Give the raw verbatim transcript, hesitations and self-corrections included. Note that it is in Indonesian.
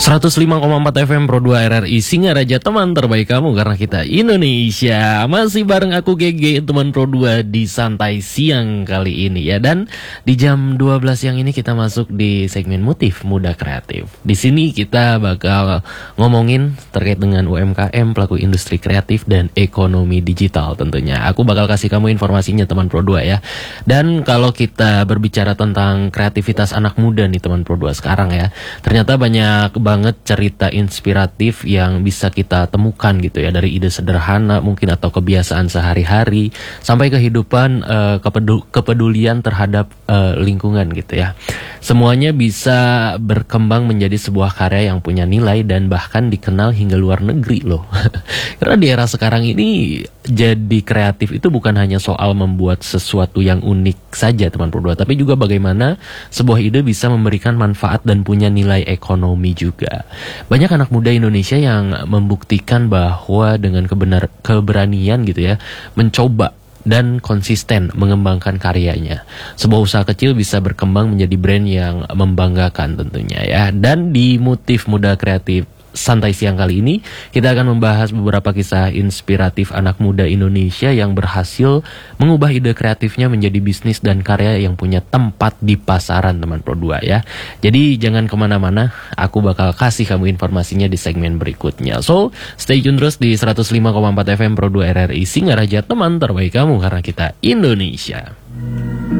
seratus lima koma empat F M Pro dua R R I Singaraja, teman terbaik kamu karena kita Indonesia. Masih bareng aku G G, teman Pro dua di Santai Siang kali ini ya. Dan di jam dua belas siang ini kita masuk di segmen Motif Muda Kreatif. Di sini kita bakal ngomongin terkait dengan U M K M, pelaku industri kreatif dan ekonomi digital tentunya. Aku bakal kasih kamu informasinya teman Pro dua ya. Dan kalau kita berbicara tentang kreativitas anak muda nih teman Pro dua sekarang ya, ternyata banyak banget cerita inspiratif yang bisa kita temukan gitu ya, dari ide sederhana mungkin atau kebiasaan sehari-hari sampai kehidupan uh, kepedu kepedulian terhadap uh, lingkungan gitu ya. Semuanya bisa berkembang menjadi sebuah karya yang punya nilai dan bahkan dikenal hingga luar negeri loh. Karena di era sekarang ini jadi kreatif itu bukan hanya soal membuat sesuatu yang unik saja teman Pro dua, tapi juga bagaimana sebuah ide bisa memberikan manfaat dan punya nilai ekonomi juga. Banyak anak muda Indonesia yang membuktikan bahwa dengan kebenar keberanian gitu ya, mencoba dan konsisten mengembangkan karyanya, sebuah usaha kecil bisa berkembang menjadi brand yang membanggakan tentunya ya. Dan di Motif Muda Kreatif Santai Siang kali ini kita akan membahas beberapa kisah inspiratif anak muda Indonesia yang berhasil mengubah ide kreatifnya menjadi bisnis dan karya yang punya tempat di pasaran teman Pro dua ya. Jadi jangan kemana-mana, aku bakal kasih kamu informasinya di segmen berikutnya. So stay tune terus di seratus lima koma empat F M Pro dua R R I Singaraja, teman terbaik kamu karena kita Indonesia.